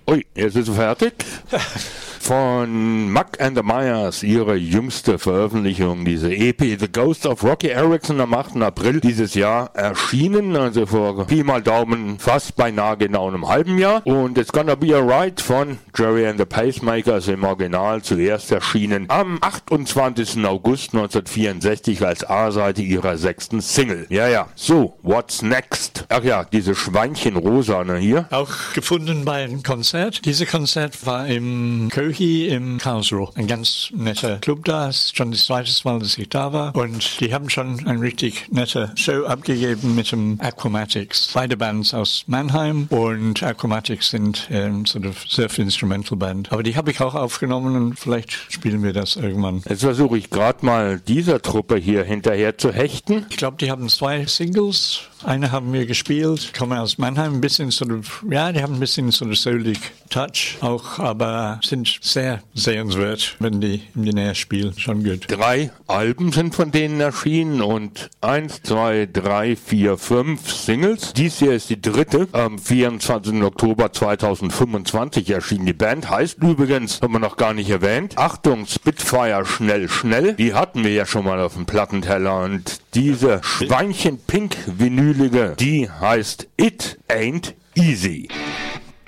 Ui, jetzt ist sie fertig. Von Mack and the Myers, ihre jüngste Veröffentlichung, diese EP The Ghost of Rocky Erickson am 8. April dieses Jahr erschienen, also vor Pi mal Daumen fast beinahe genau einem halben Jahr. Und It's Gonna Be Alright von Jerry and the Pacemakers im Original zuerst erschienen am 28. August 1964 als A-Seite ihrer 6. Single. Ja, so, what's next? Ach ja, diese Schweinchen-Rosane hier. Auch gefunden bei einem Konzert. Dieses Konzert war im Köchi im Karlsruhe. Ein ganz netter Club da. Es ist schon das zweite Mal, dass ich da war. Und die haben schon eine richtig nette Show abgegeben mit dem Acromatics. Beide Bands aus Mannheim und Acromatics sind sort of Surf-Instrumental-Band. Aber die habe ich auch aufgenommen und vielleicht spielen wir das irgendwann. Jetzt versuche ich gerade mal dieser Truppe hier hinterher zu hechten. Ich glaube, die haben 2 Singles. Eine haben wir gespielt, kommen aus Mannheim, ein bisschen so, ja, die haben ein bisschen so einen soulig Touch auch, aber sind sehr sehenswert, wenn die in die Nähe spielen, schon gut. 3 Alben sind von denen erschienen und 1, 2, 3, 4, 5 Singles. Dies hier ist die dritte. Am 24. Oktober 2025 erschien die Band. Heißt übrigens, haben wir noch gar nicht erwähnt, Achtung, Spitfire schnell, schnell. Die hatten wir ja schon mal auf dem Plattenteller und diese Schweinchen-Pink-Vinylige, die heißt It Ain't Easy.